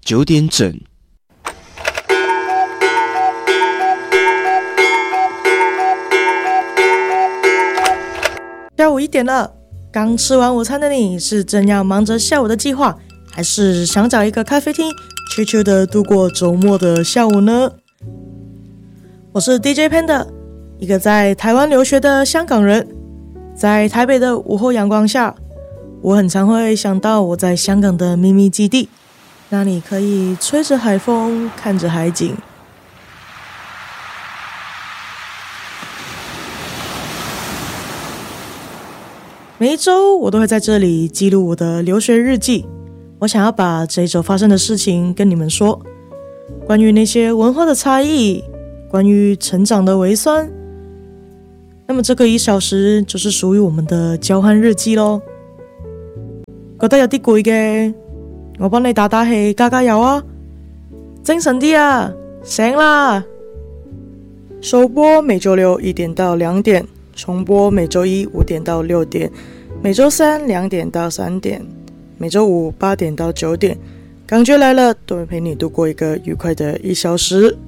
9点整。 下午1点了，刚吃完午餐的你是正要忙着下午的计划，还是想找一个咖啡厅悄悄的度过周末的下午呢？我是 DJ Panda， 一个在台湾留学的香港人。在台北的午后阳光下，我很常会想到我在香港的秘密基地，那里可以吹着海风，看着海景。每一周我都会在这里记录我的留学日记，我想要把这一周发生的事情跟你们说，关于那些文化的差异，关于成长的微酸。那么这个1小时就是属于我们的交换日记咯。覺得有啲攰嘅，我幫你打打氣，加加油啊！精神啲啊，醒啦！首播每周6 1點到2點，重播每周1 5點到6點，每周3 2點到3點，每周5 8點到9點。感覺來了，都會陪你度過一個愉快的1小時。